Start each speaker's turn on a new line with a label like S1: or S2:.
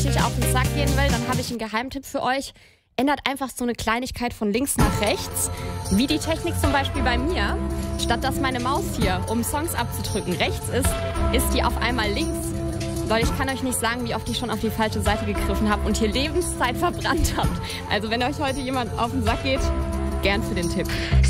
S1: richtig auf den Sack gehen will, dann habe ich einen Geheimtipp für euch. Ändert einfach so eine Kleinigkeit von links nach rechts, wie die Technik zum Beispiel bei mir. Statt dass meine Maus hier, um Songs abzudrücken, rechts ist die auf einmal links. Leute, ich kann euch nicht sagen, wie oft ich schon auf die falsche Seite gegriffen habe und hier Lebenszeit verbrannt habt. Also wenn euch heute jemand auf den Sack geht, gern für den Tipp.